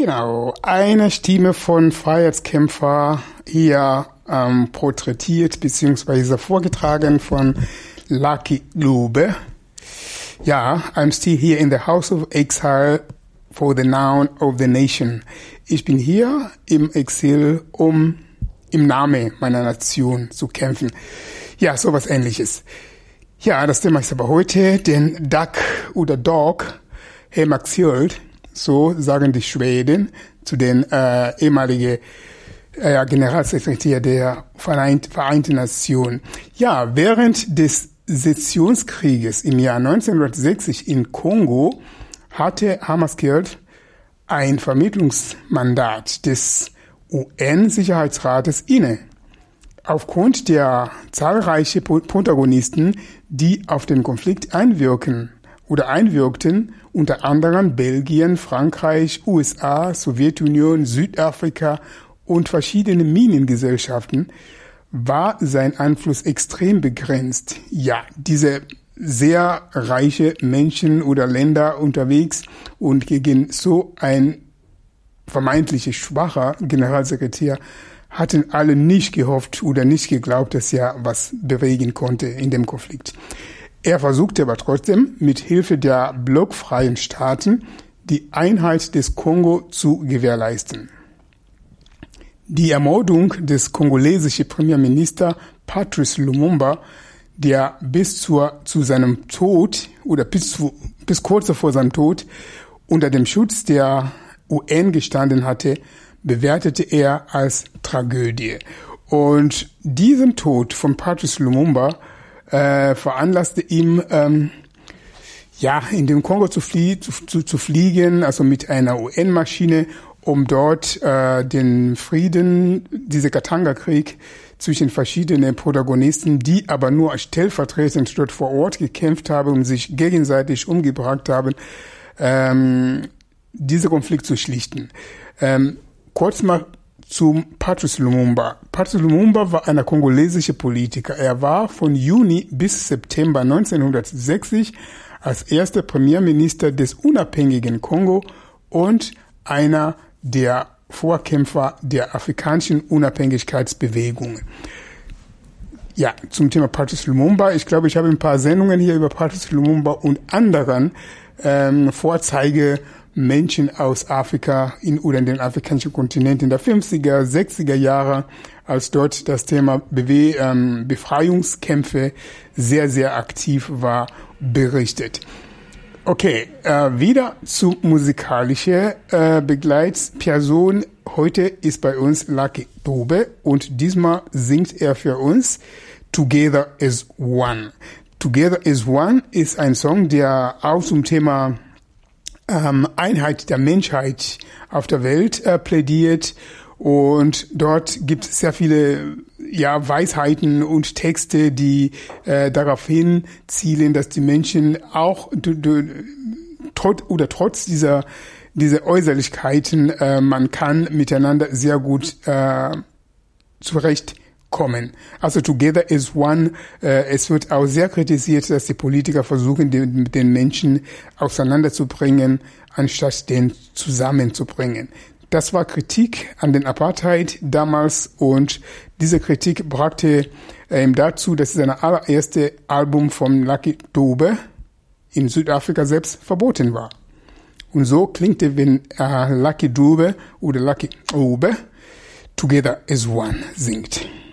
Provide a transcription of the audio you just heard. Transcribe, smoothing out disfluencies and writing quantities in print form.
Genau, eine Stimme von Freiheitskämpfer hier porträtiert bzw. vorgetragen von Lucky Dube. Ja, I'm still here in the House of Exile for the Noun of the Nation. Ich bin hier im Exil, um im Namen meiner Nation zu kämpfen. Ja, sowas Ähnliches. Ja, das Thema ist aber heute den Duck oder Dog Hemaxiöld, so sagen die Schweden, zu den ehemaligen Generalsekretär der Vereinten Nationen. Ja, während des Sezessionskrieges im Jahr 1960 in Kongo hatte Hemaskiöld ein Vermittlungsmandat des UN-Sicherheitsrates inne. Aufgrund der zahlreichen Protagonisten, die auf den Konflikt einwirkten, unter anderem Belgien, Frankreich, USA, Sowjetunion, Südafrika und verschiedene Minengesellschaften, war sein Einfluss extrem begrenzt. Ja, diese sehr reiche Menschen oder Länder unterwegs und gegen so ein vermeintlich schwacher Generalsekretär hatten alle nicht gehofft oder nicht geglaubt, dass er was bewegen konnte in dem Konflikt. Er versuchte aber trotzdem, mit Hilfe der blockfreien Staaten die Einheit des Kongo zu gewährleisten. Die Ermordung des kongolesischen Premierministers Patrice Lumumba, der bis zu seinem Tod oder bis kurz vor seinem Tod unter dem Schutz der UN gestanden hatte, bewertete er als Tragödie. Und diesen Tod von Patrice Lumumba veranlasste ihm, in den Kongo zu fliegen, also mit einer UN-Maschine, um dort den Frieden, dieser Katanga-Krieg zwischen verschiedenen Protagonisten, die aber nur stellvertretend dort vor Ort gekämpft haben und sich gegenseitig umgebracht haben, diesen Konflikt zu schlichten. Kurz mal zum Patrice Lumumba. Patrice Lumumba war ein kongolesischer Politiker. Er war von Juni bis September 1960 als erster Premierminister des unabhängigen Kongo und einer der Vorkämpfer der afrikanischen Unabhängigkeitsbewegung. Ja, zum Thema Patrice Lumumba. Ich glaube, ich habe ein paar Sendungen hier über Patrice Lumumba und anderen Vorzeigemenschen aus Afrika oder in den afrikanischen Kontinent in der 50er, 60er Jahre, als dort das Thema Befreiungskämpfe sehr, sehr aktiv war, berichtet. Okay, wieder zu musikalischer Begleitsperson. Heute ist bei uns Lucky Dube und diesmal singt er für uns Together as One. Together as One ist ein Song, der auch zum Thema Einheit der Menschheit auf der Welt plädiert. Und dort gibt es sehr viele Weisheiten und Texte, die darauf hinzielen, dass die Menschen auch trotz dieser Äußerlichkeiten, man kann miteinander sehr gut zurechtkommen. Also Together as One, es wird auch sehr kritisiert, dass die Politiker versuchen, den Menschen auseinanderzubringen, anstatt den zusammenzubringen. Das war Kritik an den Apartheid damals und diese Kritik brachte dazu, dass sein allererstes Album von Lucky Dube in Südafrika selbst verboten war. Und so klingte, wenn Lucky Dube oder Lucky Dube Together as One singt.